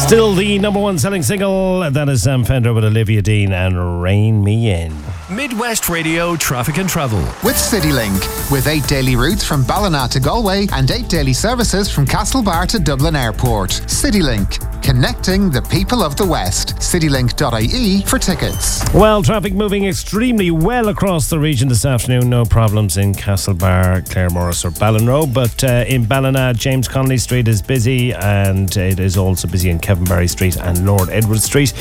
Still the number one selling single. That is Sam Fender with Olivia Dean and Rein Me In. Midwest Radio Traffic and Travel with CityLink. With 8 daily routes from Ballina to Galway and 8 daily services from Castlebar to Dublin Airport. CityLink, connecting the people of the West. CityLink.ie for tickets. Well, traffic moving extremely well across the region this afternoon. No problems in Castlebar, Claremorris or Ballinrobe. But in Ballina, James Connolly Street is busy, and it is also busy in Kevinbarry Street and Lord Edward Street.